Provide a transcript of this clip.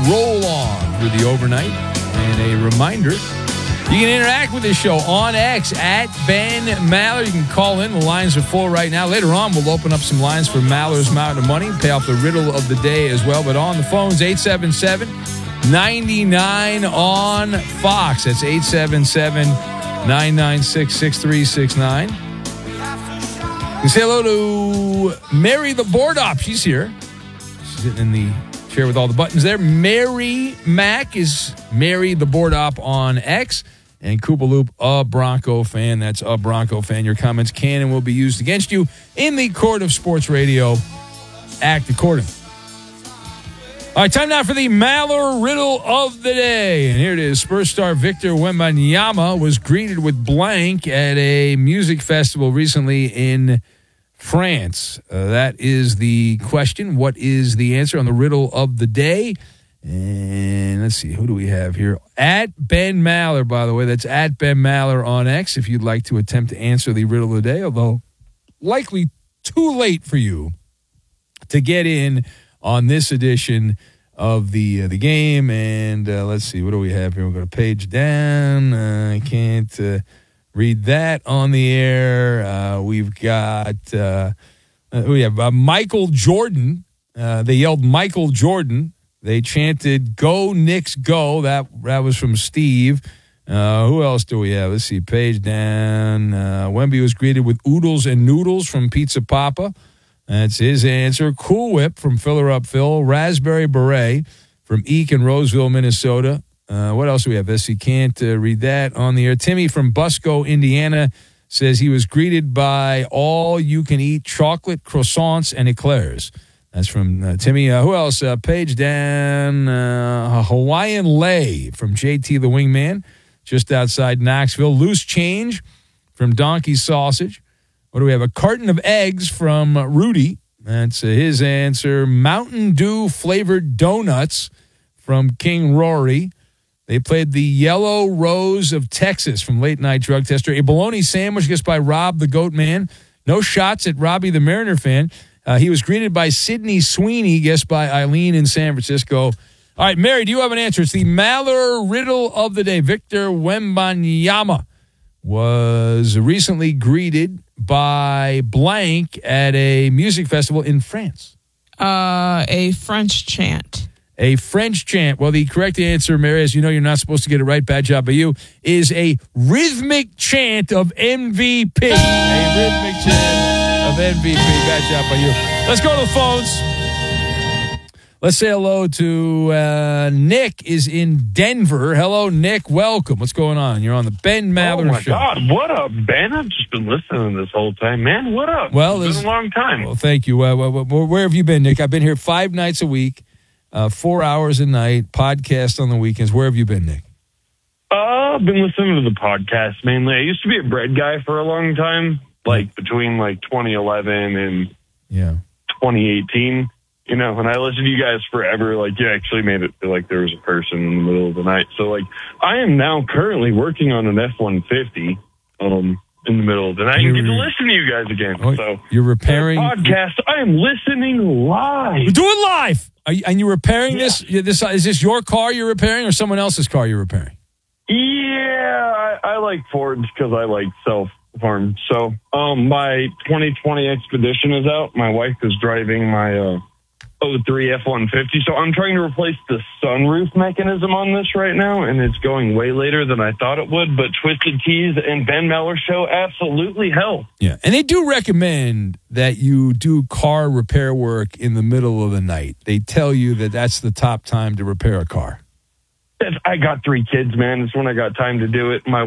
roll on through the overnight. And a reminder, you can interact with this show on X at Ben Maller. You can call in. The lines are full right now. Later on, we'll open up some lines for Maller's Mountain of Money, pay off the riddle of the day as well. But on the phones, 877-99 on Fox. That's 877-996-6369. You can say hello to Mary the Board Op. She's here. She's sitting in the chair with all the buttons there. Mary Mack is Mary the Board Op on X. And Koopa Loop, a Bronco fan. That's a Bronco fan. Your comments can and will be used against you in the court of sports radio. Act accordingly. All right, time now for the Maller Riddle of the Day. And here it is. Spurs star Victor Wembanyama was greeted with blank at a music festival recently in France. That is the question. What is the answer on the Riddle of the Day? And let's see, who do we have here? At Ben Maller, by the way. That's at Ben Maller on X if you'd like to attempt to answer the Riddle of the Day, although likely too late for you to get in on this edition of the game. And let's see, what do we have here? We'll go to page down. I can't read that on the air. We've got Michael Jordan. They yelled Michael Jordan. They chanted, "Go Knicks, go." That was from Steve. Who else do we have? Let's see, page down. Wemby was greeted with oodles and noodles from Pizza Papa. That's his answer. Cool Whip from Filler Up Phil. Raspberry Beret from Eek in Roseville, Minnesota. What else do we have? Yes, you can't read that on the air. Timmy from Busco, Indiana, says he was greeted by all-you-can-eat chocolate croissants and eclairs. That's from Timmy. Who else? Page down. Hawaiian Lay from JT the Wingman, just outside Knoxville. Loose Change from Donkey Sausage. What do we have? A carton of eggs from Rudy. That's his answer. Mountain Dew flavored donuts from King Rory. They played the Yellow Rose of Texas from Late Night Drug Tester. A bologna sandwich guessed by Rob the Goat Man. No shots at Robbie the Mariner fan. He was greeted by Sydney Sweeney, guessed by Eileen in San Francisco. All right, Mary, do you have an answer? It's the Maller Riddle of the Day. Victor Wembanyama was recently greeted by blank at a music festival in France. A French chant. A French chant. Well, the correct answer, Mary, as you know, you're not supposed to get it right. Bad job by you. Is a rhythmic chant of MVP. A rhythmic chant of MVP. Bad job by you. Let's go to the phones. Let's say hello to Nick is in Denver. Hello, Nick. Welcome. What's going on? You're on the Ben Maller Show. Oh, my God. What up, Ben? I've just been listening this whole time, man. What up? Well, it's been a long time. Well, thank you. Where have you been, Nick? I've been here 5 nights a week, 4 hours a night, podcast on the weekends. Where have you been, Nick? I've been listening to the podcast mainly. I used to be a bread guy for a long time, between 2011 and 2018. You know, and I listened to you guys forever. You actually made it feel like there was a person in the middle of the night. So, I am now currently working on an F-150 in the middle of the night. You get to listen to you guys again. So you're repairing podcast. I am listening live. We're doing live. And you're repairing this? Is this your car you're repairing or someone else's car you're repairing? Yeah, I like Fords because I like self-harm. So, my 2020 Expedition is out. My wife is driving my 03 F-150. So I'm trying to replace the sunroof mechanism on this right now, and it's going way later than I thought it would. But Twisted Teas and Ben Maller Show absolutely help. Yeah, and they do recommend that you do car repair work in the middle of the night. They tell you that that's the top time to repair a car. I got 3 kids, man. It's when I got time to do it. My